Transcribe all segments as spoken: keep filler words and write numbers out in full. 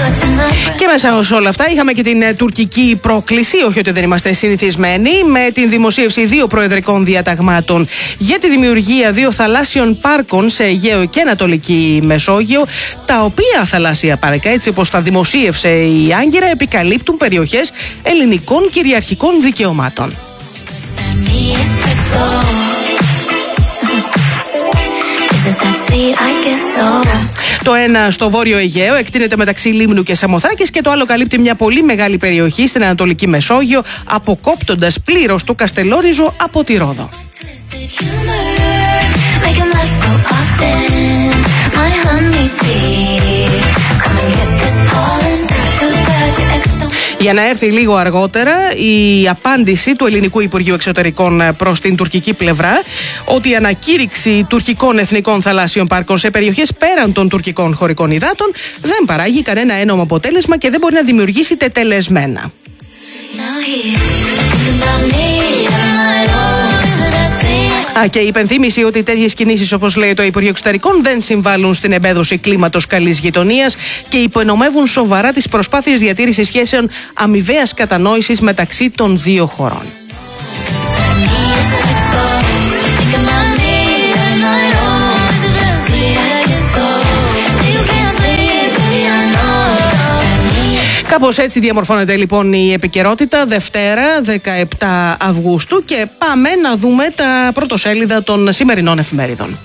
Και μέσα σε όλα αυτά είχαμε και την τουρκική πρόκληση, όχι ότι δεν είμαστε συνηθισμένοι, με την δημοσίευση δύο προεδρικών διαταγμάτων για τη δημιουργία δύο θαλάσσιων πάρκων σε Αιγαίο και Ανατολική Μεσόγειο, τα οποία θαλάσσια πάρκα, έτσι όπως τα δημοσίευσε η Άγκυρα, επικαλύπτουν περιοχές ελληνικών κυριαρχικών δικαιωμάτων. Το ένα στο Βόρειο Αιγαίο εκτείνεται μεταξύ Λίμνου και Σαμοθράκης και το άλλο καλύπτει μια πολύ μεγάλη περιοχή στην Ανατολική Μεσόγειο, αποκόπτοντας πλήρως το Καστελόριζο από τη Ρόδο. Για να έρθει λίγο αργότερα η απάντηση του Ελληνικού Υπουργείου Εξωτερικών προς την τουρκική πλευρά ότι η ανακήρυξη τουρκικών εθνικών θαλάσσιων πάρκων σε περιοχές πέραν των τουρκικών χωρικών υδάτων δεν παράγει κανένα ένομο αποτέλεσμα και δεν μπορεί να δημιουργήσει τετελεσμένα. Α, και η υπενθύμηση ότι τέτοιες κινήσεις, όπως λέει το Υπουργείο Εξωτερικών, δεν συμβάλλουν στην εμπέδωση κλίματος καλής γειτονίας και υπονομεύουν σοβαρά τις προσπάθειες διατήρησης σχέσεων αμοιβαίας κατανόησης μεταξύ των δύο χωρών. Κάπως έτσι διαμορφώνεται λοιπόν η επικαιρότητα Δευτέρα δεκαεπτά Αυγούστου και πάμε να δούμε τα πρωτοσέλιδα των σημερινών εφημερίδων.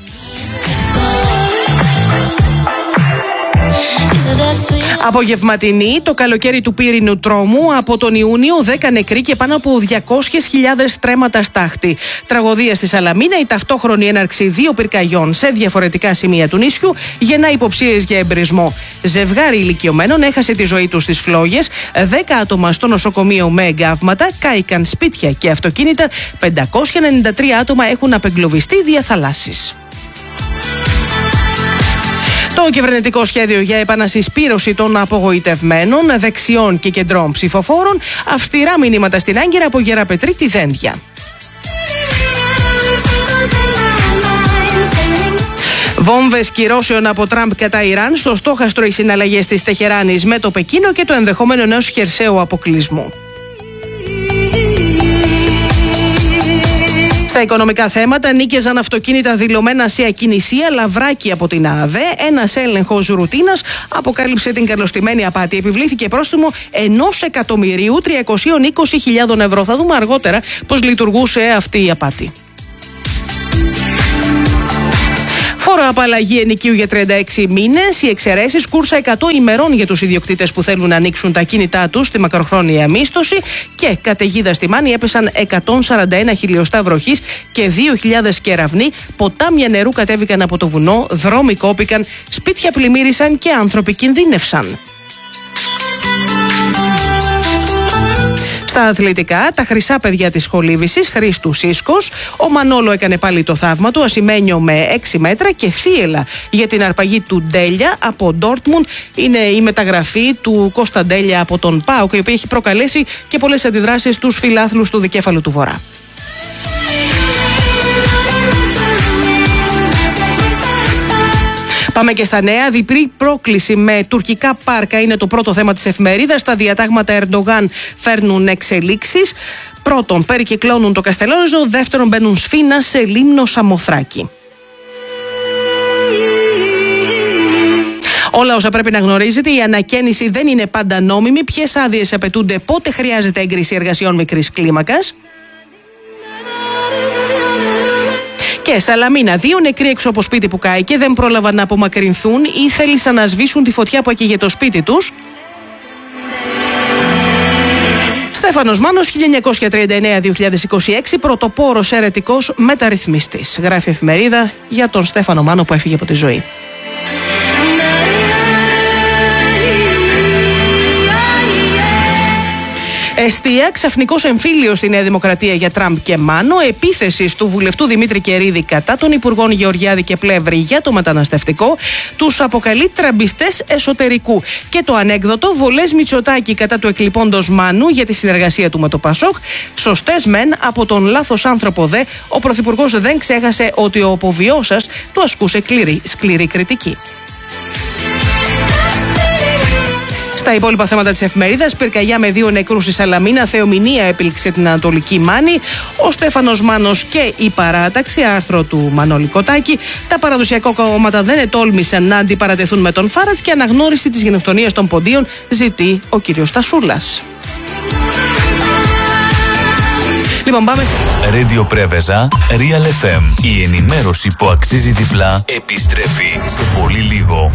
Απογευματινή, το καλοκαίρι του πύρινου τρόμου, από τον Ιούνιο δέκα νεκροί και πάνω από διακόσιες χιλιάδες στρέμματα στάχτη. Τραγωδία στη Σαλαμίνα, η ταυτόχρονη έναρξη δύο πυρκαγιών σε διαφορετικά σημεία του νησιού γεννά υποψίες για εμπρισμό. Ζευγάρι ηλικιωμένων έχασε τη ζωή του στις φλόγες, δέκα άτομα στο νοσοκομείο με εγκάβματα, κάηκαν σπίτια και αυτοκίνητα, πεντακόσια ενενήντα τρία άτομα έχουν απεγκλωβιστεί δια θαλάσσης. Το κυβερνητικό σχέδιο για επανασυσπήρωση των απογοητευμένων δεξιών και κεντρών ψηφοφόρων, αυστηρά μηνύματα στην Άγκυρα από Γεραπετρίτη Δένδια. Βόμβες κυρώσεων από Τραμπ κατά Ιράν, στο στόχαστρο οι συναλλαγές της Τεχεράνης με το Πεκίνο και το ενδεχόμενο ενός χερσαίου αποκλεισμού. Στα οικονομικά θέματα, νίκαιζαν αυτοκίνητα δηλωμένα σε ακινησία, λαβράκι από την ΑΔΕ. Ένας έλεγχος ρουτίνας αποκάλυψε την καλωστημένη απάτη. Επιβλήθηκε πρόστιμο ενός εκατομμυρίου τριακόσιες είκοσι χιλιάδες ευρώ. Θα δούμε αργότερα πώς λειτουργούσε αυτή η απάτη. Φόρο απαλλαγή ενοικίου για τριάντα έξι μήνες, οι εξαιρέσεις, κούρσα εκατό ημερών για τους ιδιοκτήτες που θέλουν να ανοίξουν τα κίνητά τους στη μακροχρόνια μίσθωση και καταιγίδα στη Μάνη έπεσαν εκατόν σαράντα ένα χιλιοστά βροχής και δύο χιλιάδες κεραυνοί, ποτάμια νερού κατέβηκαν από το βουνό, δρόμοι κόπηκαν, σπίτια πλημμύρισαν και άνθρωποι κινδύνευσαν. Στα αθλητικά, τα χρυσά παιδιά της Χολίβησης, Χρήστου Σίσκος, ο Μανόλο έκανε πάλι το θαύμα του, Ασημένιο με έξι μέτρα και θύελα για την αρπαγή του Ντέλια από Ντόρτμουντ. Είναι η μεταγραφή του Κώστα Ντέλια από τον ΠΑΟΚ, η οποία έχει προκαλέσει και πολλές αντιδράσεις στους φιλάθλους του δικέφαλου του Βορρά. Πάμε και στα νέα. Διπλή πρόκληση με τουρκικά πάρκα είναι το πρώτο θέμα της εφημερίδας. Τα διατάγματα Ερντογάν φέρνουν εξελίξεις. Πρώτον, περικυκλώνουν το Καστελόριζο. Δεύτερον, μπαίνουν σφήνα σε Λίμνο Σαμοθράκη. Όλα όσα πρέπει να γνωρίζετε, η ανακαίνιση δεν είναι πάντα νόμιμη. Ποιες άδειες απαιτούνται, πότε χρειάζεται έγκριση εργασιών μικρής κλίμακας. Και Σαλαμίνα, δύο νεκροί έξω από σπίτι που κάηκε, δεν πρόλαβαν να απομακρυνθούν ή θέλησαν να σβήσουν τη φωτιά που έκαιγε το σπίτι τους. Στέφανος Μάνος, χίλια εννιακόσια τριάντα εννέα με δύο χιλιάδες είκοσι έξι, πρωτοπόρος αιρετικός μεταρρυθμιστής. Γράφει εφημερίδα για τον Στέφανο Μάνο που έφυγε από τη ζωή. Εστία, ξαφνικός εμφύλιος στη Νέα Δημοκρατία για Τραμπ και Μάνο, επίθεση του βουλευτού Δημήτρη Κερίδη κατά των Υπουργών Γεωργιάδη και Πλεύρη για το μεταναστευτικό, τους αποκαλεί τραμπιστές εσωτερικού. Και το ανέκδοτο, βολές Μητσοτάκη κατά του εκλειπώντος Μάνου για τη συνεργασία του με το Πασόκ, σωστές μεν, από τον λάθος άνθρωπο δε, ο Πρωθυπουργός δεν ξέχασε ότι ο αποβιώσας του ασκούσε σκληρή, σκληρή κριτική. Στα υπόλοιπα θέματα της εφημερίδας, πυρκαγιά με δύο νεκρούς στη Σαλαμίνα, θεομηνία έπληξε την Ανατολική Μάνη. Ο Στέφανος Μάνος και η Παράταξη, άρθρο του Μανώλη Κοτάκη. Τα παραδοσιακά κόμματα δεν ετόλμησαν να αντιπαρατεθούν με τον Φάρατς και αναγνώριση της γενοκτονίας των Ποντίων ζητεί ο κύριος Στασούλας. Λοιπόν, πάμε. Radio Πρέβεζα, Real εφ εμ. Η ενημέρωση που αξίζει διπλά επιστρέφει σε πολύ λίγο.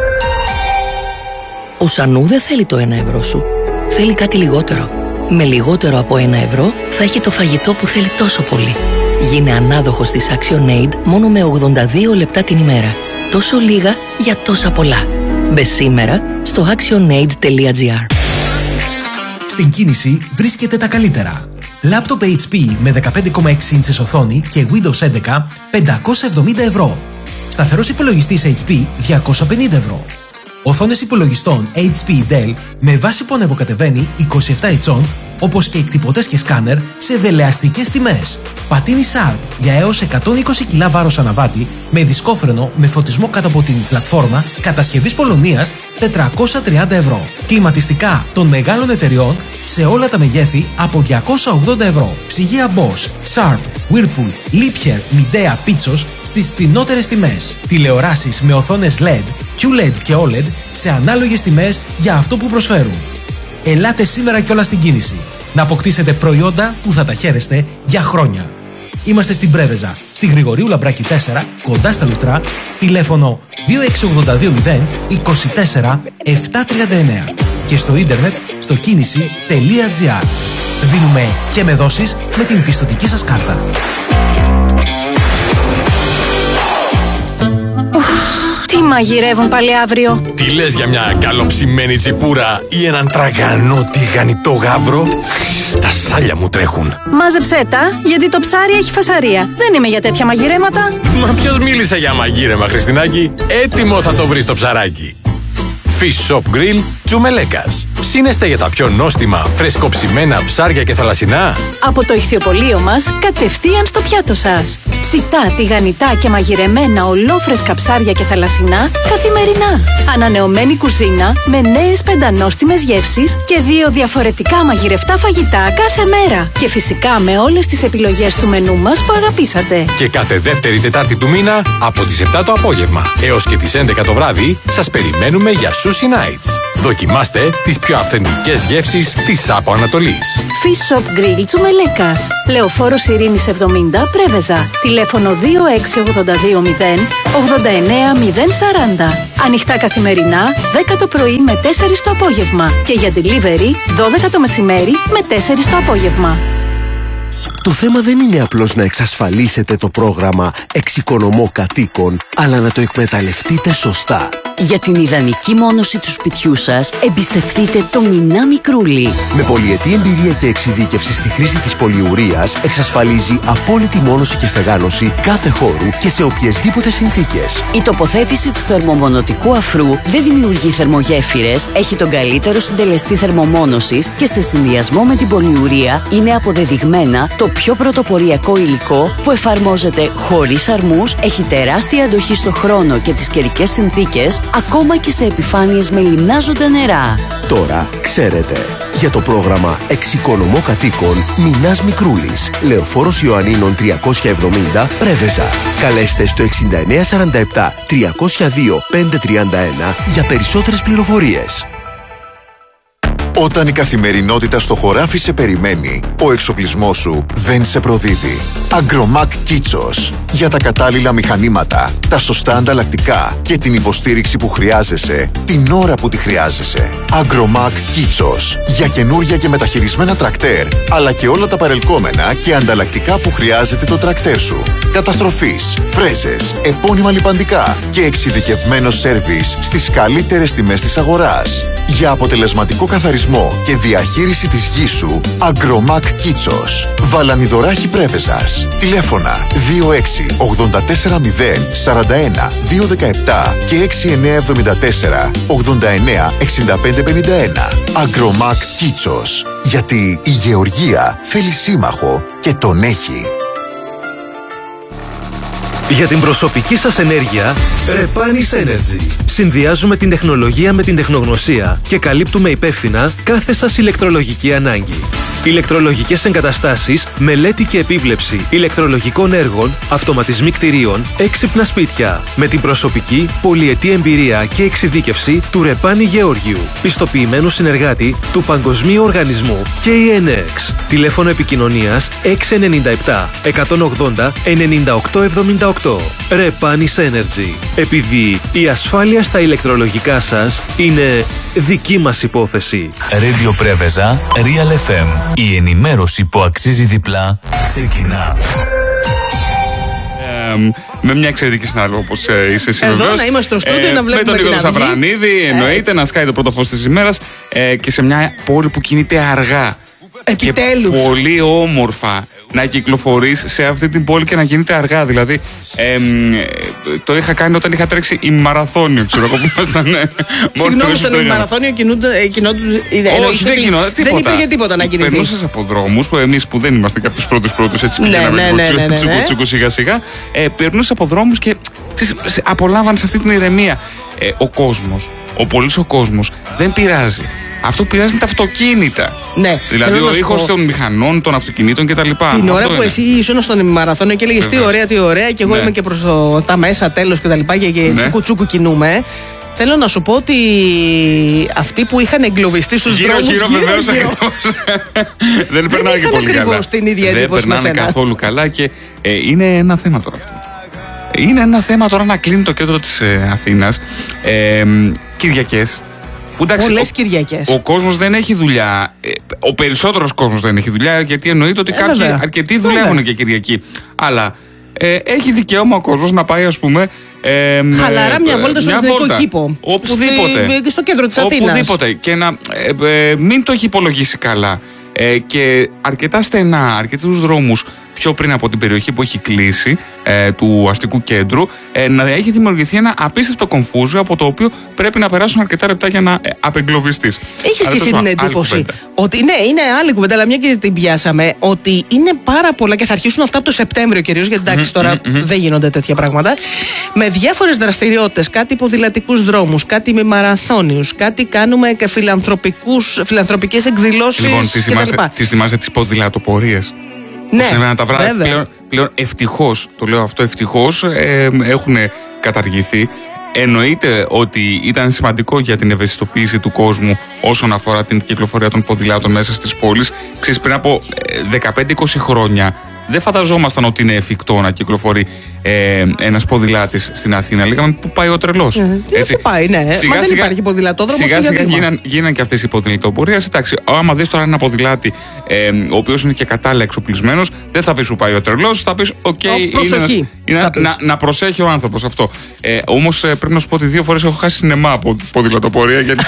Ο Σανού δεν θέλει το ένα ευρώ σου. Θέλει κάτι λιγότερο. Με λιγότερο από ένα ευρώ θα έχει το φαγητό που θέλει τόσο πολύ. Γίνε ανάδοχος της ActionAid μόνο με ογδόντα δύο λεπτά την ημέρα. Τόσο λίγα για τόσα πολλά. Μπε σήμερα στο actionaid τελεία gr. Στην κίνηση βρίσκεται τα καλύτερα. Λάπτοπ έιτς πι με δεκαπέντε κόμμα έξι ίντσες οθόνη και Windows έντεκα πεντακόσια εβδομήντα ευρώ. Σταθερός υπολογιστής έιτς πι διακόσια πενήντα ευρώ. Οθόνες υπολογιστών έιτς πι Dell με βάση που ανεβοκατεβαίνει είκοσι επτά ιντσών, όπως και εκτυπωτές και σκάνερ σε δελεαστικές τιμές. Πατίνι Sharp για έως εκατόν είκοσι κιλά βάρος αναβάτη με δισκόφρενο με φωτισμό κάτω από την πλατφόρμα κατασκευής Πολωνίας τετρακόσια τριάντα ευρώ. Κλιματιστικά των μεγάλων εταιριών σε όλα τα μεγέθη από διακόσια ογδόντα ευρώ. Ψυγεία Bosch, Sharp, Whirlpool, Liebherr, Midea, Pitsos στις φθηνότερες τιμές. Τηλεοράσεις με οθόνες ελ ι ντι, κιου ελ ι ντι και ο ελ ι ντι σε ανάλογες τιμές για αυτό που προσφέρουν. Ελάτε σήμερα κιόλας στην κίνηση να αποκτήσετε προϊόντα που θα τα χαίρεστε για χρόνια. Είμαστε στην Πρέβεζα, στη Γρηγορίου Λαμπράκη τέσσερα, κοντά στα Λουτρά, τηλέφωνο δύο έξι ογδόντα δύο μηδέν είκοσι τέσσερα επτακόσια τριάντα εννέα και στο ίντερνετ στο κίνηση τελεία gr. Δίνουμε και με δόσεις με την πιστωτική σας κάρτα. Τι μαγειρεύουν πάλι αύριο? Τι λες για μια καλοψημένη τσιπούρα ή έναν τραγανό τηγανιτό γάβρο? Τα σάλια μου τρέχουν. Μάζεψέ τα, γιατί το ψάρι έχει φασαρία. Δεν είμαι για τέτοια μαγειρέματα. Μα ποιος μίλησε για μαγείρεμα, Χριστινάκη? Έτοιμο θα το βρεις το ψαράκι. Fish Shop Grill Τσουμελέκας. Ψήνεστε για τα πιο νόστιμα, φρεσκοψημένα ψάρια και θαλασσινά? Από το ηχθιοπωλείο μας, κατευθείαν στο πιάτο σας. Ψητά, τηγανιτά και μαγειρεμένα ολόφρεσκα ψάρια και θαλασσινά καθημερινά. Ανανεωμένη κουζίνα με νέες πεντανόστιμες γεύσεις και δύο διαφορετικά μαγειρευτά φαγητά κάθε μέρα. Και φυσικά με όλες τις επιλογές του μενού μας που αγαπήσατε. Και κάθε δεύτερη Τετάρτη του μήνα από τις επτά το απόγευμα έως και τις έντεκα το βράδυ σας περιμένουμε για Sushi Nights. Δοκιμάστε τις πιο αυθεντικές γεύσεις της Άπο Ανατολής. Fish Shop Grill Τσουμελέκας. Λεωφόρος Ειρήνης εβδομήντα, Πρέβεζα. Τηλέφωνο δύο έξι ογδόντα δύο μηδέν ογδόντα εννέα μηδέν σαράντα. Ανοιχτά καθημερινά, δέκα το πρωί με τέσσερις το απόγευμα. Και για delivery, δώδεκα το μεσημέρι με τέσσερις το απόγευμα. Το θέμα δεν είναι απλώς να εξασφαλίσετε το πρόγραμμα Εξοικονομώ Κατοίκων, αλλά να το εκμεταλλευτείτε σωστά. Για την ιδανική μόνωση του σπιτιού σας, εμπιστευτείτε το Μινά Μικρούλι. Με πολυετή εμπειρία και εξειδίκευση στη χρήση της πολυουρίας, εξασφαλίζει απόλυτη μόνωση και στεγάνωση κάθε χώρου και σε οποιασδήποτε συνθήκες. Η τοποθέτηση του θερμομονωτικού αφρού δεν δημιουργεί θερμογέφυρες, έχει τον καλύτερο συντελεστή θερμομόνωσης και σε συνδυασμό με την πολυουρία είναι αποδεδειγμένα το πιο πρωτοποριακό υλικό που εφαρμόζεται χωρίς αρμούς, έχει τεράστια αντοχή στο χρόνο και τις καιρικές συνθήκες, ακόμα και σε επιφάνειες με λιμνάζοντα νερά. Τώρα ξέρετε. Για το πρόγραμμα Εξοικονομώ Κατοίκων, Μινάς Μικρούλης, Λεωφόρος Ιωαννίνων τριακόσια εβδομήντα, Πρέβεζα. Καλέστε στο εξήντα εννέα σαράντα επτά τριακόσια δύο πεντακόσια τριάντα ένα για περισσότερες πληροφορίες. Όταν η καθημερινότητα στο χωράφι σε περιμένει, ο εξοπλισμός σου δεν σε προδίδει. Agromac Kitsos. Για τα κατάλληλα μηχανήματα, τα σωστά ανταλλακτικά και την υποστήριξη που χρειάζεσαι, την ώρα που τη χρειάζεσαι. Agromac Kitsos. Για καινούρια και μεταχειρισμένα τρακτέρ, αλλά και όλα τα παρελκόμενα και ανταλλακτικά που χρειάζεται το τρακτέρ σου. Καταστροφής, φρέζες, επώνυμα λιπαντικά και εξειδικευμένο σέρβις στις καλύτερες τιμές της αγοράς. Για αποτελεσματικό καθαρισμό και διαχείριση της γης σου, Agromac Kitsos. Βαλανιδωράχη Πρέβεζας. Τηλέφωνα δύο έξι ογδόντα τέσσερα μηδέν σαράντα ένα δύο δεκαεπτά και έξι εννέα εβδομήντα τέσσερα ογδόντα εννέα εξήντα πέντε πενήντα ένα. Agromac Kitsos. Γιατί η γεωργία θέλει σύμμαχο και τον έχει. Για την προσωπική σας ενέργεια, Repanis Energy. Συνδυάζουμε την τεχνολογία με την τεχνογνωσία και καλύπτουμε υπεύθυνα κάθε σας ηλεκτρολογική ανάγκη. Ηλεκτρολογικές εγκαταστάσεις, μελέτη και επίβλεψη ηλεκτρολογικών έργων, αυτοματισμοί κτηρίων, έξυπνα σπίτια. Με την προσωπική, πολυετή εμπειρία και εξειδίκευση του Ρεπάνι Γεώργιου, πιστοποιημένου συνεργάτη του Παγκοσμίου Οργανισμού και η Enex. Τηλέφωνο επικοινωνίας έξι εννιά επτά εκατόν ογδόντα ενενήντα οκτώ εβδομήντα οκτώ. Repanis Energy. Επειδή η ασφάλεια στα ηλεκτρολογικά σας είναι δική μας υπόθεση. Radio Πρέβεζα, Real εφ εμ. Η ενημέρωση που αξίζει διπλά ξεκινά. Ε, με μια εξαιρετική συνάδελφο όπως ε, είσαι εσύ. Εδώ βεβαίως. να είμαστε στο στούντιο ε, να βλέπουμε. Με τον Νίκο Σαφρανίδη, εννοείται, να σκάει το πρώτο φως της ημέρας ε, και σε μια πόλη που κινείται αργά. Επιτέλους. Και πολύ όμορφα να κυκλοφορείς σε αυτή την πόλη και να γίνεται αργά. Δηλαδή, ε, ε, το είχα κάνει όταν είχα τρέξει ημιμαραθώνιο, ξέρω εγώ που ήμασταν. Συγγνώμη, στον ημιμαραθώνιο κινούνται. Όχι, δεν γινόταν τίποτα. Δεν υπήρχε τίποτα να κινηθεί. Περνούσες από δρόμους που εμείς που δεν είμαστε κάποιους πρώτους πρώτους, έτσι πηγαίναμε τσούκου τσούκου σιγά σιγά. Περνούσες από δρόμους και απολάμβανες αυτή την ηρεμία. Ο κόσμος, ο πολύς ο κόσμος δεν πειράζει. Αυτό που πειράζει είναι τα αυτοκίνητα. Ναι, δηλαδή ο ήχος των μηχανών, των αυτοκινήτων κτλ. Την ώρα που είναι. Εσύ ήσουν στον μαραθώνιο και έλεγες τι ωραία, τι ωραία, και εγώ ναι. είμαι και προς το, τα μέσα τέλος κτλ. Και, και, και ναι. τσούκου τσούκου κινούμε. Θέλω να σου πω ότι αυτοί που είχαν εγκλωβιστεί στους γύρω, δρόμους. Γύρω, γύρω, βεβαίως δεν περνάνε και πολύ καλά. Την ίδια δεν περνάνε καθόλου καλά και ε, είναι ένα θέμα τώρα αυτό. Είναι ένα θέμα τώρα να κλείνει το κέντρο της ε, Αθήνας ε, Κυριακές. Πολλές Κυριακές. Ο κόσμος δεν έχει δουλειά. Ο περισσότερος κόσμος δεν έχει δουλειά, γιατί εννοείται ότι ε, κάποιοι βέβαια. αρκετοί δουλεύουν βέβαια. και Κυριακή. Αλλά ε, έχει δικαίωμα ο κόσμος να πάει, ας πούμε. Ε, χαλαρά μια βόλτα στο εθνικό κήπο. Οπουδήποτε. Και στο κέντρο της Αθήνας. Οπουδήποτε. Και να ε, ε, μην το έχει υπολογίσει καλά. Ε, και αρκετά στενά, αρκετούς δρόμους πιο πριν από την περιοχή που έχει κλείσει ε, του αστικού κέντρου, ε, να έχει δημιουργηθεί ένα απίστευτο κομφούζιο από το οποίο πρέπει να περάσουν αρκετά λεπτά για να ε, απεγκλωβιστείς. Έχεις και εσύ την εντύπωση ότι ναι, είναι άλλη κουβέντα, αλλά μια και την πιάσαμε, ότι είναι πάρα πολλά και θα αρχίσουν αυτά από το Σεπτέμβριο κυρίως, γιατί εντάξει, mm-hmm, τώρα mm-hmm. δεν γίνονται τέτοια πράγματα. Με διάφορες δραστηριότητες, κάτι ποδηλατικούς δρόμους, κάτι με μαραθώνιους, κάτι κάνουμε και φιλανθρωπικές εκδηλώσεις. Λοιπόν, τις θυμάσαι τις ποδηλατοπορίες. Ναι, τα βράδια πλέον, πλέον ευτυχώς, το λέω αυτό ευτυχώς, ε, έχουν καταργηθεί. Εννοείται ότι ήταν σημαντικό για την ευαισθητοποίηση του κόσμου όσον αφορά την κυκλοφορία των ποδηλάτων μέσα στις πόλεις. Ξέρεις, πριν από δεκαπέντε είκοσι χρόνια δεν φανταζόμασταν ότι είναι εφικτό να κυκλοφορεί ε, ένας ποδηλάτης στην Αθήνα. Λέγαμε πού πάει ο τρελός. Ε, τι πάει, ναι. Σιγά, Μα δεν σιγά, υπάρχει ποδηλατόδρομος. Σιγά σιγά γίναν, γίναν και αυτές οι ποδηλατοπορίες. Εντάξει, άμα δεις τώρα ένα ποδηλάτη ε, ο οποίος είναι και κατάλληλα εξοπλισμένος, δεν θα πεις που πάει ο τρελός, θα πεις οκ, okay, είναι, είναι να, να προσέχει ο άνθρωπος αυτό. Ε, όμως ε, πρέπει να σου πω ότι δύο φορές έχω χάσει σινεμά από ποδηλατοπορία, γιατί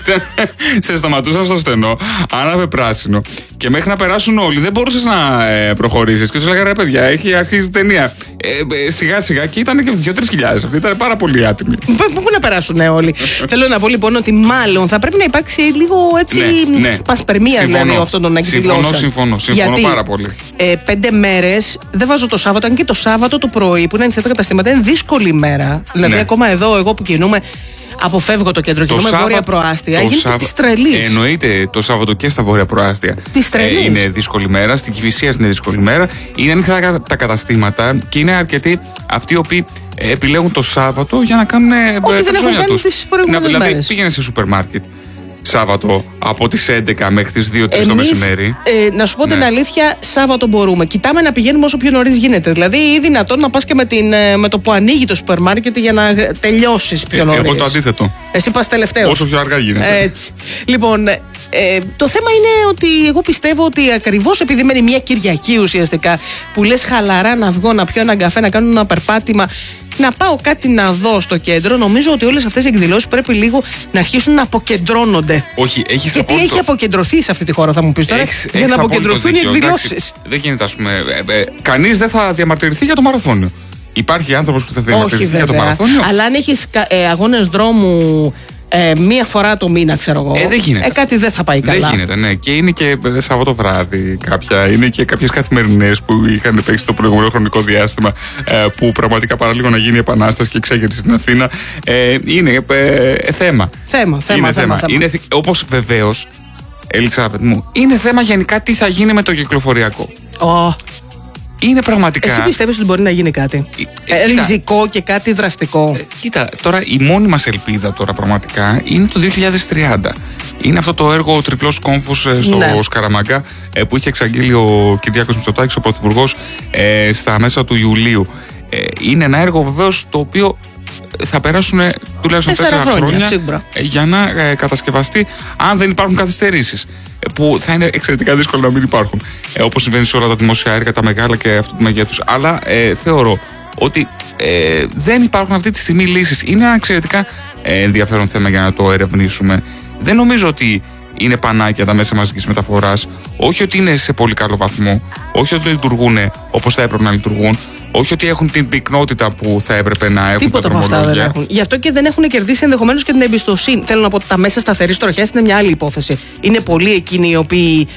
σε σταματούσαν στο στενό, άναβε πράσινο και μέχρι να περάσουν όλοι δεν μπορούσες να ε, προχωρήσεις. Και του λέγανε ρε παιδιά, έχει αρχίσει η ταινία. Ε, ε, σιγά σιγά και ήταν και δύο τρεις χιλιάδες. Αυτή ήταν πάρα πολύ άτιμη. Πού να περάσουν όλοι. Θέλω να πω λοιπόν ότι μάλλον θα πρέπει να υπάρξει λίγο έτσι ναι, ναι. πασπερμία δηλαδή αυτών των εκδηλώσεων. Συμφωνώ, συμφωνώ, συμφωνώ Γιατί, πάρα πολύ. Ε, πέντε μέρες, δεν βάζω το Σάββατο, αν και το Σάββατο το πρωί που είναι ανοιχτά τα καταστήματα, είναι δύσκολη ημέρα. Δηλαδή ναι. ακόμα εδώ, εγώ που κινούμαι. Αποφεύγω το κέντρο, κινούμαι βόρεια προάστια. Γίνεται Σάββα... τη τρελή. Ε, εννοείται το Σάββατο και στα βόρεια προάστια. Τη τρελή. Ε, είναι δύσκολη μέρα. Στην Κηφισίας είναι δύσκολη μέρα. Είναι ανοιχτά τα καταστήματα και είναι αρκετοί αυτοί οι οποίοι επιλέγουν το Σάββατο για να κάνουν Ό,τι δεν έχουν κάνει τις προηγούμενες μέρες. Δηλαδή πήγαινε σε σούπερ μάρκετ Σάββατο από τις έντεκα μέχρι τις δύο τρεις το μεσημέρι. Ε, να σου πω ναι. την αλήθεια, Σάββατο μπορούμε. Κοιτάμε να πηγαίνουμε όσο πιο νωρίς γίνεται. Δηλαδή, ή δυνατόν να πας και με, την, με το που ανοίγει το σούπερ μάρκετ για να τελειώσεις πιο νωρίς. Ε, εγώ το αντίθετο. Εσύ πας τελευταίος. Όσο πιο αργά γίνεται. Έτσι. Λοιπόν, ε, το θέμα είναι ότι εγώ πιστεύω ότι ακριβώς επειδή μένει μια Κυριακή ουσιαστικά που λες χαλαρά να βγω, να πιω έναν καφέ, να κάνω ένα περπάτημα, να πάω κάτι να δω στο κέντρο, νομίζω ότι όλες αυτές οι εκδηλώσεις πρέπει λίγο να αρχίσουν να αποκεντρώνονται. Όχι, έχεις Γιατί απόλυτο... έχει αποκεντρωθεί σε αυτή τη χώρα, θα μου πεις τώρα, έχεις, για έχεις να αποκεντρωθούν οι εκδηλώσεις. Δεν γίνεται, ας πούμε. Ε, ε, κανείς δεν θα διαμαρτυρηθεί για το μαραθώνιο. Υπάρχει άνθρωπος που θα διαμαρτυρηθεί για το μαραθώνιο. Αλλά αν έχεις ε, αγώνες δρόμου ε, μία φορά το μήνα, ξέρω εγώ. Ε, δεν γίνεται. Ε, κάτι δεν θα πάει καλά. Δεν γίνεται, ναι. Και είναι και Σαββατοβράδυ κάποια. Είναι και κάποιες καθημερινές που είχαν παίξει το προηγούμενο χρονικό διάστημα, ε, που πραγματικά παραλίγο να γίνει επανάσταση και εξέγερση στην Αθήνα. Ε, είναι ε, θέμα. Θέμα, θέμα, είναι θέμα. θέμα. Είναι, όπως βεβαίως, Ελισάβετ μου, είναι θέμα γενικά τι θα γίνει με το κυκλοφοριακό. Oh. Είναι πραγματικά. Εσύ πιστεύεις ότι μπορεί να γίνει κάτι ε, ε, ριζικό και κάτι δραστικό? Ε, κοίτα, τώρα η μόνη μας ελπίδα τώρα πραγματικά είναι το δύο χιλιάδες τριάντα. Είναι αυτό το έργο ο τριπλός κόμβος ε, στο ναι. Σκαραμαγκά, ε, που είχε εξαγγείλει ο Κυριάκος Μητσοτάκης, ο Πρωθυπουργός, ε, στα μέσα του Ιουλίου. Ε, είναι ένα έργο βεβαίως το οποίο θα περάσουν τουλάχιστον τέσσερα χρόνια, χρόνια για να ε, κατασκευαστεί, αν δεν υπάρχουν καθυστερήσεις, ε, που θα είναι εξαιρετικά δύσκολο να μην υπάρχουν, ε, όπως συμβαίνει σε όλα τα δημόσια έργα, τα μεγάλα και αυτού του μεγέθους. Αλλά ε, θεωρώ ότι ε, δεν υπάρχουν αυτή τη στιγμή λύσεις. Είναι ένα εξαιρετικά ε, ενδιαφέρον θέμα για να το ερευνήσουμε. Δεν νομίζω ότι είναι πανάκια τα μέσα μαζικής μεταφοράς. Όχι ότι είναι σε πολύ καλό βαθμό. Όχι ότι λειτουργούν όπως θα έπρεπε να λειτουργούν. Όχι ότι έχουν την πυκνότητα που θα έπρεπε να έχουν. Τίποτα από αυτά δεν έχουν. Γι' αυτό και δεν έχουν κερδίσει ενδεχομένως και την εμπιστοσύνη. Θέλω να πω ότι τα μέσα σταθερής τροχιάς είναι μια άλλη υπόθεση. Είναι πολλοί εκείνοι οι οποίοι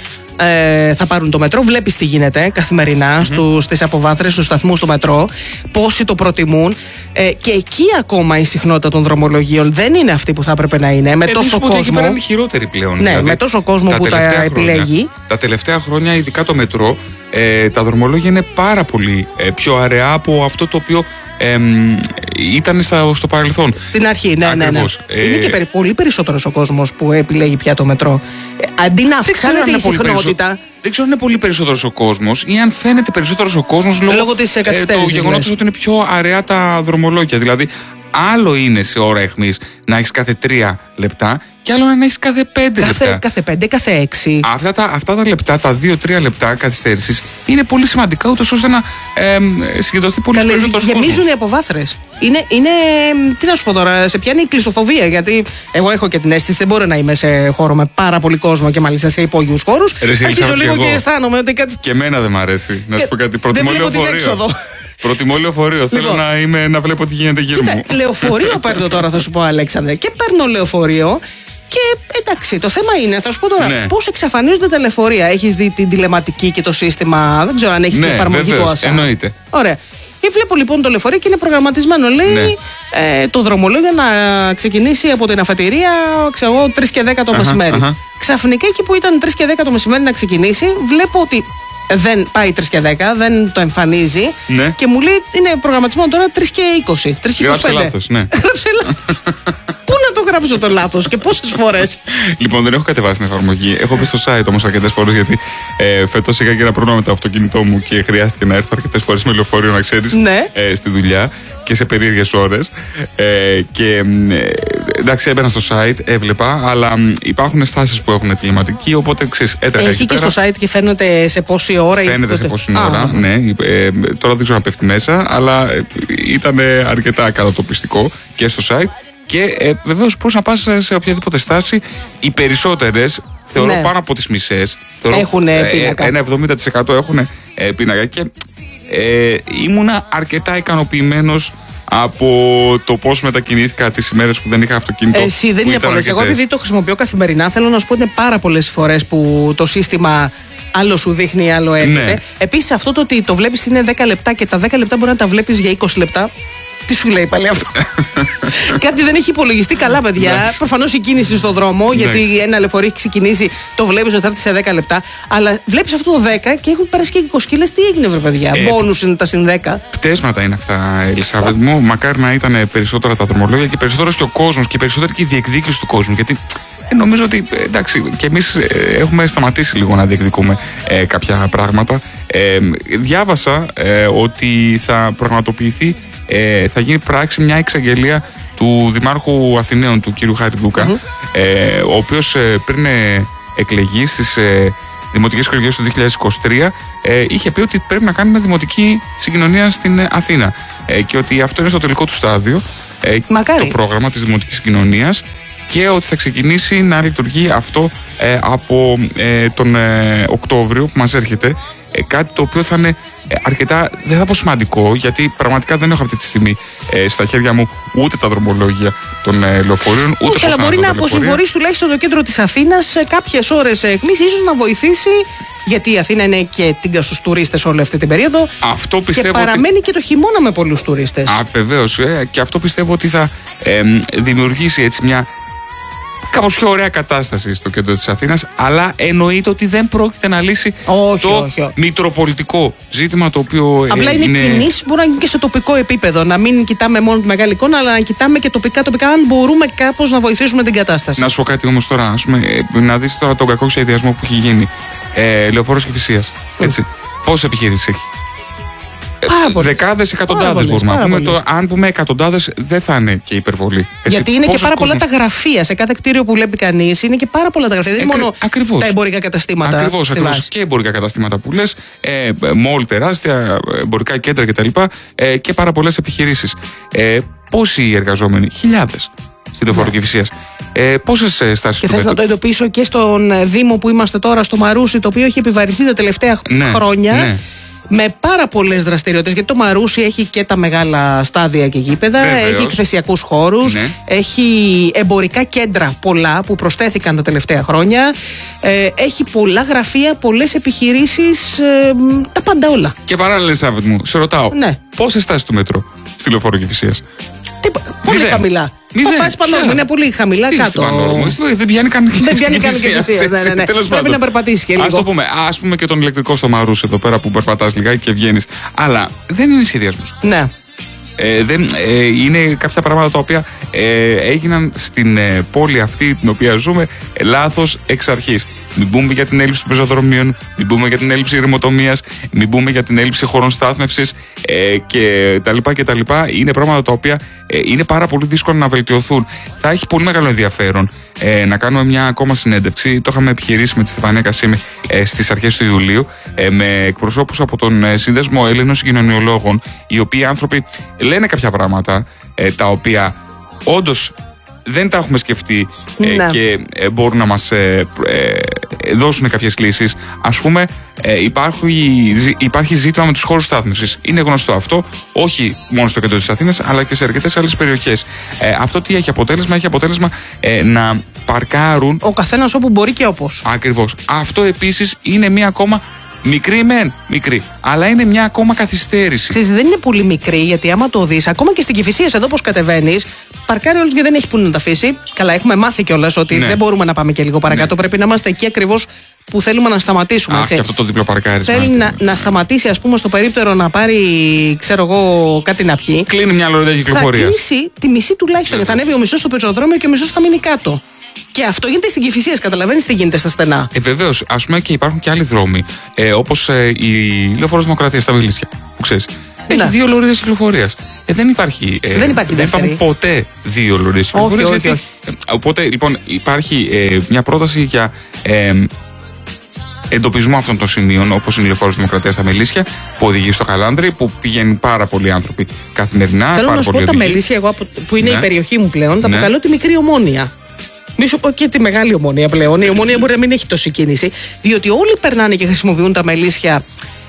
ε, θα πάρουν το μετρό. Βλέπεις τι γίνεται καθημερινά mm-hmm. στις αποβάθρες, στους σταθμούς του μετρό. Πόσοι το προτιμούν. Ε, και εκεί ακόμα η συχνότητα των δρομολογίων δεν είναι αυτή που θα έπρεπε να είναι. Με ε, τόσο κόσμο. Εκεί πέρα είναι χειρότερη πλέον. Ναι, δηλαδή, με τόσο κόσμο που τα χρόνια, επιλέγει. Τα τελευταία χρόνια, ειδικά το μετρό, ε, τα δρομολόγια είναι πάρα πολύ ε, πιο αραιά από αυτό το οποίο ε, ήταν στα, στο παρελθόν. Στην αρχή, ναι, ναι, ναι. Ε, είναι και περι, πολύ περισσότερος ο κόσμος που επιλέγει πια το μετρό. Ε, αντί να αυξάνεται η συχνότητα. Δεν ξέρω αν είναι πολύ περισσότερος ο κόσμος ή αν φαίνεται περισσότερος ο κόσμος λόγω, λόγω της καθυστέρησης. Ε, το γεγονότος ότι είναι πιο αραιά τα δρομολόγια. Δηλαδή, άλλο είναι σε ώρα αιχμής να έχεις κάθε τρία λεπτά και άλλο να έχεις κάθε πέντε κάθε, λεπτά. Κάθε πέντε, κάθε έξι. Αυτά τα, αυτά τα λεπτά, τα δύο τρία λεπτά καθυστέρησης είναι πολύ σημαντικά, ούτως ώστε να ε, συγκεντρωθεί πολύ περισσότερος κόσμος. Γεμίζουν οι αποβάθρες. Είναι, είναι, τι να σου πω τώρα, σε πιάνει η κλειστοφοβία. Γιατί εγώ έχω και την αίσθηση, δεν μπορώ να είμαι σε χώρο με πάρα πολύ κόσμο και μάλιστα σε υπόγειους χώρους. Αρχίζω λίγο και, και αισθάνομαι ότι κάτι. Και εμένα δεν μ' αρέσει. Να σου πω κάτι. Προτιμώ λεωφορείο. Προτιμώ λεωφορείο. Λοιπόν, θέλω να, είμαι, να βλέπω τι γίνεται γύρω μου. Λεωφορείο παίρνω τώρα, θα σου πω, Αλέξανδρε. Και παίρνω λεωφορείο. Και εντάξει, το θέμα είναι, θα σου πω τώρα, ναι. πώς εξαφανίζονται τα λεωφορεία. Έχεις δει την τηλεματική και το σύστημα, δεν ξέρω αν έχεις ναι, την εφαρμογή του ΑΣΑ. Εννοείται. Ωραία. Και βλέπω λοιπόν το λεωφορείο και είναι προγραμματισμένο. Λέει ναι. ε, το δρομολόγιο να ξεκινήσει από την αφετηρία, ξέρω εγώ, τρεις και δέκα το αχα, μεσημέρι. Αχα. Ξαφνικά εκεί που ήταν τρεις και δέκα το μεσημέρι να ξεκινήσει, βλέπω ότι δεν πάει τρεις και δέκα, δεν το εμφανίζει. Ναι. Και μου λέει είναι προγραμματισμένο τώρα τρεις και είκοσι. τρεις και είκοσι πέντε. Γράψε λάθος, ναι. Γράψε λάθος. Πού να το γράψω το λάθος και πόσες φορές? Λοιπόν, δεν έχω κατεβάσει την εφαρμογή. Έχω μπει στο site όμως αρκετές φορές, γιατί ε, φέτος είχα και ένα πρόβλημα με το αυτοκίνητό μου και χρειάστηκε να έρθω αρκετές φορές με λεωφορείο, να ξέρεις, ναι. ε, στη δουλειά και σε περίεργες ώρες. Ε, και ε, εντάξει, έμπαινα στο site, έβλεπα, αλλά υπάρχουν στάσεις που έχουν τηλεματική, οπότε ξέρεις, έτρεχα εκεί πέρα. Έχει και στο site και φαίνεται σε πόση ώρα. Φαίνεται σε πόση ώρα, ah. ναι. Ε, τώρα δεν ξέρω αν πέφτει μέσα, αλλά ε, ήταν αρκετά κατατοπιστικό και στο site. Και ε, βεβαίως πώς να πας σε οποιαδήποτε στάση. Οι περισσότερες, θεωρώ ναι. πάνω από τις μισές, έχουν ε, πίνακα. Ένα εβδομήντα τοις εκατό έχουν ε, πίνακα. Και ε, ήμουνα αρκετά ικανοποιημένος από το πώς μετακινήθηκα τις ημέρες που δεν είχα αυτοκίνητο. Εσύ δεν είναι πολλές. Εγώ επειδή το χρησιμοποιώ καθημερινά, θέλω να σου πω ότι είναι πάρα πολλές φορές που το σύστημα άλλο σου δείχνει, άλλο έρχεται. Ναι. Επίσης αυτό το ότι το βλέπεις είναι δέκα λεπτά και τα δέκα λεπτά μπορεί να τα βλέπεις για είκοσι λεπτά. Τι σου λέει πάλι αυτό? Κάτι δεν έχει υπολογιστεί καλά, παιδιά. Προφανώς η κίνηση στον δρόμο, γιατί ένα λεωφορείο έχει ξεκινήσει, το βλέπεις ότι θα έρθει σε δέκα λεπτά. Αλλά βλέπεις αυτό το δέκα και έχουν περάσει και είκοσι και λες τι έγινε, βρε παιδιά. Ε, Μπόνους είναι τα συν δέκα. Πτέσματα είναι αυτά, Ελισάβετ μου. Μακάρι να ήταν περισσότερα τα δρομολόγια και περισσότερο και ο κόσμος και περισσότερη και η διεκδίκηση του κόσμου. Γιατί ε, νομίζω ότι εντάξει, και εμείς ε, έχουμε σταματήσει λίγο να διεκδικούμε ε, κάποια πράγματα. Ε, διάβασα ε, ότι θα πραγματοποιηθεί. Ε, θα γίνει πράξη μια εξαγγελία του Δημάρχου Αθηναίων, του κ. Χαριδούκα, mm-hmm. ε, ο οποίος ε, πριν ε, εκλεγεί στις ε, δημοτικές εκλογές του δύο χιλιάδες είκοσι τρία ε, είχε πει ότι πρέπει να κάνουμε δημοτική συγκοινωνία στην ε, Αθήνα ε, και ότι αυτό είναι στο τελικό του στάδιο, ε, το πρόγραμμα της δημοτικής συγκοινωνίας, και ότι θα ξεκινήσει να λειτουργεί αυτό ε, από ε, τον ε, Οκτώβριο που μας έρχεται. Ε, κάτι το οποίο θα είναι ε, αρκετά, δεν θα πω σημαντικό, γιατί πραγματικά δεν έχω αυτή τη στιγμή ε, στα χέρια μου ούτε τα δρομολόγια των ε, λεωφορείων, ούτε όχι, αλλά μπορεί να αποσυμφορήσει τουλάχιστον το κέντρο της Αθήνας σε κάποιες ώρες εκκλήσεις, ίσως να βοηθήσει, γιατί η Αθήνα είναι και τίγκα στους τουρίστες όλη αυτή την περίοδο. Αυτό πιστεύω. Και παραμένει ότι... και το χειμώνα με πολλούς τουρίστες. Α, βεβαίως. Ε, και αυτό πιστεύω ότι θα ε, δημιουργήσει έτσι μια κάπως πιο ωραία κατάσταση στο κέντρο της Αθήνας, αλλά εννοείται ότι δεν πρόκειται να λύσει όχι, το όχι, όχι. μητροπολιτικό ζήτημα, το οποίο απλά ε, είναι, είναι κινήσεις που μπορεί να γίνει και σε τοπικό επίπεδο. Να μην κοιτάμε μόνο τη μεγάλη εικόνα, αλλά να κοιτάμε και τοπικά, τοπικά, αν μπορούμε κάπως να βοηθήσουμε την κατάσταση. Να σου πω κάτι όμως τώρα, ας πούμε, ε, να δεις τώρα τον κακό σχεδιασμό που έχει γίνει. Ε, Λεωφόρος Κηφισίας. Έτσι. Mm. Πόσες επιχειρήσεις έχει? Δεκάδες, εκατοντάδες μπορούμε να πούμε. Το, αν πούμε εκατοντάδες, δεν θα είναι και υπερβολή. Έτσι. Γιατί είναι πόσος και πάρα κόσμος... πολλά τα γραφεία. Σε κάθε κτίριο που βλέπει κανείς είναι και πάρα πολλά τα γραφεία. Δεν είναι μόνο ακριβώς. τα εμπορικά καταστήματα. Ακριβώς, ακριβώς. Και εμπορικά καταστήματα που λες, ε, μόλ τεράστια, εμπορικά κέντρα κτλ. Ε, και πάρα πολλές επιχειρήσεις. Ε, πόσοι εργαζόμενοι? Χιλιάδες στην Λεωφόρο Κηφισίας. Ε, Πόσες στάσεις και του θες να το εντοπίσω και στον Δήμο που είμαστε τώρα, στο Μαρούσι, το οποίο έχει επιβαρυνθεί τα τελευταία ναι, χρόνια. Ναι. Με πάρα πολλές δραστηριότητες, γιατί το Μαρούσι έχει και τα μεγάλα στάδια και γήπεδα, Βεβαίως. έχει εκθεσιακούς χώρους, Ναι. έχει εμπορικά κέντρα πολλά που προσθέθηκαν τα τελευταία χρόνια, ε, έχει πολλά γραφεία, πολλές επιχειρήσεις, ε, τα πάντα όλα. Και παράλληλα, Σάββατ μου, σε ρωτάω, ναι. πόσες στάσεις του μέτρο στη Λεωφόρο Κηφισίας? Πολύ Μηδέν. χαμηλά. Μηδέν. Παπάς Πανόρμου είναι πολύ χαμηλά. Τι κάτω. Δεν πιάνει καν και Δεν πιάνει καν και Κηφισίας. Ναι, ναι, ναι. Πρέπει πάντων να περπατήσει και λίγο. Ας το πούμε, ας πούμε και τον ηλεκτρικό στο Μαρούσι εδώ πέρα που περπατάς λιγάκι και βγαίνεις. Αλλά δεν είναι σχεδιασμός. Ναι. Ε, δεν, ε, είναι κάποια πράγματα τα οποία ε, έγιναν στην ε, πόλη αυτή την οποία ζούμε ε, λάθος εξ αρχής. Μην πούμε για την έλλειψη πεζοδρομίων, μην πούμε για την έλλειψη ρημοτομίας, μην πούμε για την έλλειψη χώρων στάθμευσης ε, και τα λοιπά και τα λοιπά. Είναι πράγματα τα οποία ε, είναι πάρα πολύ δύσκολο να βελτιωθούν. Θα έχει πολύ μεγάλο ενδιαφέρον ε, να κάνουμε μια ακόμα συνέντευξη. Το είχαμε επιχειρήσει με τη Στεφανία Κασίμη ε, στις αρχές του Ιουλίου ε, με εκπροσώπους από τον ε, Σύνδεσμο Έλληνων Κοινωνιολόγων, οι οποίοι άνθρωποι λένε κάποια πράγματα ε, τα οποία όντως δεν τα έχουμε σκεφτεί ε, ναι. και ε, μπορούν να μας ε, ε, δώσουν κάποιες λύσεις. Ας πούμε, ε, υπάρχει, υπάρχει ζήτημα με τους χώρους στάθμευσης. Είναι γνωστό αυτό, όχι μόνο στο κέντρο της Αθήνας, αλλά και σε αρκετές άλλες περιοχές. Ε, αυτό τι έχει αποτέλεσμα? Έχει αποτέλεσμα ε, να παρκάρουν ο καθένας όπου μπορεί και όπως. Ακριβώς. Αυτό επίσης είναι μία ακόμα μικρή μεν, μικρή, αλλά είναι μια ακόμα καθυστέρηση. Ξέρεις, δεν είναι πολύ μικρή, γιατί άμα το δεις, ακόμα και στην Κηφισίας εδώ πως κατεβαίνεις, παρκάρει όλους και δεν έχει που να τα αφήσει. Καλά, έχουμε μάθει κιόλας ότι ναι. δεν μπορούμε να πάμε και λίγο παρακάτω. Ναι. Πρέπει να είμαστε εκεί ακριβώς που θέλουμε να σταματήσουμε. Αχ, έτσι. και αυτό το διπλό παρκάρισμα. Θέλει να, να σταματήσει, ας πούμε, στο περίπτερο να πάρει, ξέρω εγώ, κάτι να πιει. Κλείνει μια λωρίδα κυκλοφορίας. Θα κλείσει τη μισή τουλάχιστον. Ναι. Θα ανέβει ο μισός στο πεζοδρόμιο και ο μισός θα μείνει κάτω. Και αυτό γίνεται στην Κηφισίας, καταλαβαίνεις τι γίνεται στα στενά. Ε, βεβαίως. Ας πούμε και υπάρχουν και άλλοι δρόμοι. Ε, όπως ε, η Λεωφόρος Δημοκρατίας στα Μελίσια. Που ξέρεις. Ναι. Έχει δύο λωρίδες κυκλοφορίας. Ε, δεν υπάρχει. Ε, δεν υπάρχει δεν υπάρχουν ποτέ δύο λωρίδες κυκλοφορίας. Όχι, όχι, όχι. Ε, οπότε λοιπόν υπάρχει ε, μια πρόταση για ε, εντοπισμό αυτών των σημείων, όπως είναι η Λεωφόρος Δημοκρατίας στα Μελίσια, που οδηγεί στο Καλάνδρι, που πηγαίνουν πάρα πολλοί άνθρωποι καθημερινά. Θέλω πάρα να σου πω τα Μελίσια, εγώ που είναι ναι. η περιοχή μου πλέον, τα ναι. αποκαλώ τη μικρή Ομόνια. Μη σου πω και τη μεγάλη Ομόνια πλέον. Η Ομόνια μπορεί να μην έχει τόση κίνηση, διότι όλοι περνάνε και χρησιμοποιούν τα Μελίσια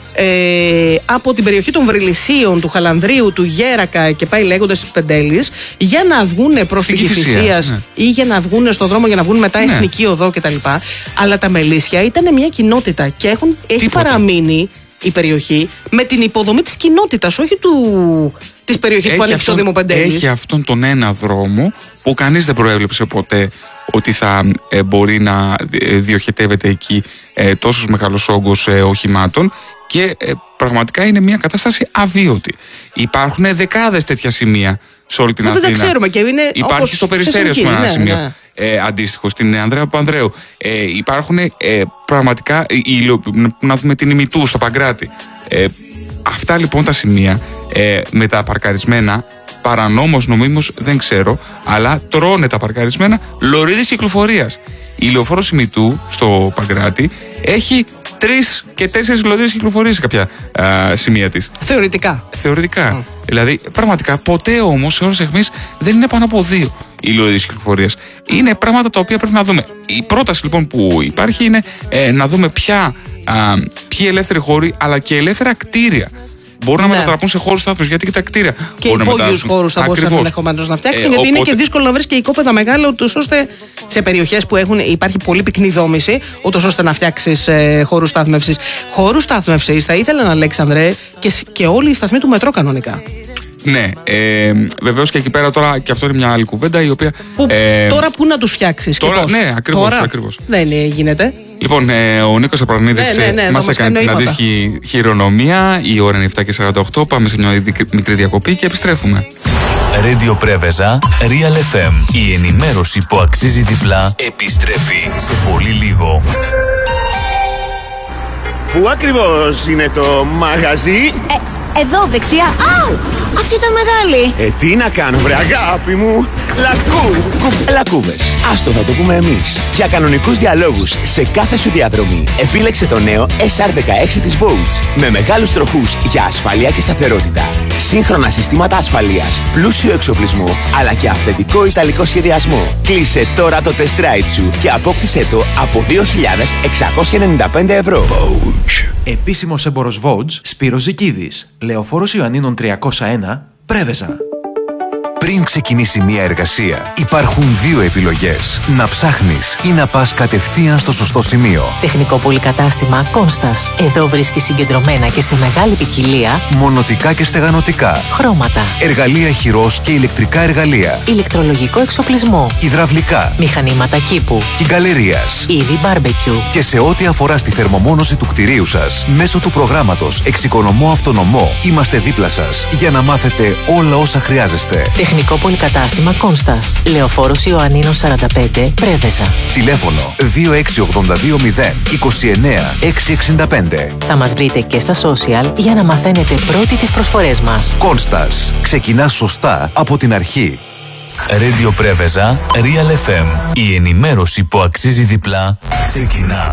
ε, από την περιοχή των Βρυλισσίων, του Χαλανδρίου, του Γέρακα και πάει λέγοντας της Πεντέλης, για να βγουν προς την Κηφισίας ναι. ή για να βγουν στον δρόμο για να βγουν μετά ναι. Εθνική Οδό κτλ. Αλλά τα Μελίσια ήταν μια κοινότητα και έχουν, έχει παραμείνει η περιοχή με την υποδομή της κοινότητας, όχι του, της περιοχής που ανήκει στο Δήμο Πεντέλης. Έχει αυτόν τον ένα δρόμο που κανείς δεν προέβλεψε ποτέ ότι θα ε, μπορεί να ε, διοχετεύεται εκεί ε, τόσος μεγάλος όγκος ε, οχημάτων και ε, πραγματικά είναι μια κατάσταση αβίωτη. Υπάρχουν δεκάδες τέτοια σημεία σε όλη την Μα Αθήνα. Δεν τα ξέρουμε και είναι υπάρχει στο Περιστέριο με ένα ναι, σημείο ναι. Ε, αντίστοιχο, στην Ανδρέα Παπανδρέου. Ε, υπάρχουν ε, πραγματικά ε, να δούμε την Ημιτού στο Παγκράτη. Ε, αυτά λοιπόν τα σημεία ε, με τα παρκαρισμένα, παρανόμως νομίμως δεν ξέρω, αλλά τρώνε τα παρκαρισμένα λωρίδες κυκλοφορίας. Η Λεωφόρος Ημιτού στο Παγκράτη έχει τρεις και τέσσερις λωρίδες κυκλοφορίας σε κάποια α, σημεία της. Θεωρητικά. Θεωρητικά. Mm. Δηλαδή, πραγματικά ποτέ όμως σε ώρες αιχμής δεν είναι πάνω από δύο. ηλιοειδής κυκλοφορίας. Είναι πράγματα τα οποία πρέπει να δούμε. Η πρόταση λοιπόν που υπάρχει είναι ε, να δούμε ποια, α, ποιοι ελεύθεροι χώροι αλλά και ελεύθερα κτίρια μπορούν ναι. να μετατραπούν σε χώρους στάθμευσης, γιατί και τα κτίρια. Και υπόγειους χώρους θα μπορούσαν ενδεχομένως να φτιάξουν, ε, γιατί οπότε... είναι και δύσκολο να βρεις και οικόπεδα μεγάλα, ούτως ώστε σε περιοχές που έχουν, υπάρχει πολύ πυκνή δόμηση, ούτως ώστε να φτιάξεις ε, χώρους στάθμευσης. Χώρους στάθμευσης θα ήθελαν, Αλέξανδρε, και, και όλοι οι σταθμοί του μετρό κανονικά. Ναι, ε, βεβαίως και εκεί πέρα τώρα, και αυτό είναι μια άλλη κουβέντα η οποία. Που, ε, τώρα πού να τους φτιάξεις και πώς? Ναι, ακριβώς. Τώρα, ακριβώς. Δεν γίνεται. Λοιπόν, ε, ο Νίκος Απρανίδης ναι, ναι, ναι, μας έκανε την αντίστοιχη χειρονομία. Η ώρα είναι επτά και σαράντα οκτώ. Πάμε σε μια μικρή διακοπή και επιστρέφουμε. Radio Πρέβεζα, Real εφ εμ. Η ενημέρωση που αξίζει διπλά επιστρέφει σε πολύ λίγο. Πού ακριβώς είναι το μαγαζί? Ε, εδώ δεξιά. Άου! Αυτή ήταν μεγάλη. Ε, τι να κάνω, βρε αγάπη μου. Λακού, κου, λακκούβες. Άστο, θα το πούμε εμείς. Για κανονικούς διαλόγους σε κάθε σου διαδρομή, επίλεξε το νέο ες αρ δεκαέξι της Volts. Με μεγάλους τροχούς για ασφαλεία και σταθερότητα. Σύγχρονα συστήματα ασφαλείας, πλούσιο εξοπλισμό, αλλά και αυθεντικό ιταλικό σχεδιασμό. Κλείσε τώρα το test ride σου και απόκτησέ το από δύο χιλιάδες εξακόσια ενενήντα πέντε ευρώ. Volts. Επίσημος έμπορος Volts, Σπύρος Ζικίδης. Λεωφόρος Ιωαννίνων τριακόσια ένα, Πρέβεζα. Πριν ξεκινήσει μια εργασία, υπάρχουν δύο επιλογές. Να ψάχνεις ή να πας κατευθείαν στο σωστό σημείο. Τεχνικό πολυκατάστημα Κόνστας. Εδώ βρίσκεις συγκεντρωμένα και σε μεγάλη ποικιλία μονοτικά και στεγανοτικά, χρώματα, εργαλεία χειρός και ηλεκτρικά εργαλεία, ηλεκτρολογικό εξοπλισμό, υδραυλικά, μηχανήματα κήπου, κυγκαλερίας, είδη μπάρμπεκιου. Και σε ό,τι αφορά στη θερμομόνωση του κτηρίου σας, μέσω του προγράμματος Εξοικονομώ Αυτονομό, είμαστε δίπλα σας για να μάθετε όλα όσα χρειάζεστε. Τεχνικό πολυκατάστημα Κόνστας. Λεωφόρος Ιωαννίνων σαράντα πέντε, Πρέβεζα. Τηλέφωνο δύο έξι οκτώ δύο μηδέν είκοσι εννέα εξακόσια εξήντα πέντε. Θα μας βρείτε και στα social για να μαθαίνετε πρώτοι τις προσφορές μας. Κόνστας. Ξεκινάς σωστά από την αρχή. Radio Πρέβεζα, Real εφ εμ. Η ενημέρωση που αξίζει διπλά ξεκινά.